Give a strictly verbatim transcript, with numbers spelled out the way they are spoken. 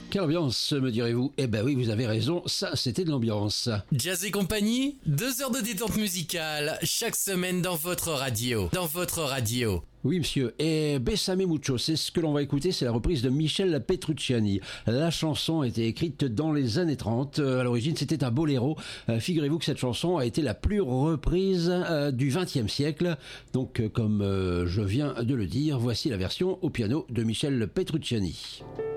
Quelle ambiance, me direz-vous? Eh ben oui, vous avez raison, ça c'était de l'ambiance. Jazz et compagnie, deux heures de détente musicale, chaque semaine dans votre radio. Dans votre radio. Oui monsieur, et Bésame Mucho, c'est ce que l'on va écouter, c'est la reprise de Michel Petrucciani. La chanson a été écrite dans les années trente, à l'origine c'était un boléro. Euh, figurez-vous que cette chanson a été la plus reprise euh, du vingtième siècle. Donc euh, comme euh, je viens de le dire, voici la version au piano de Michel Petrucciani.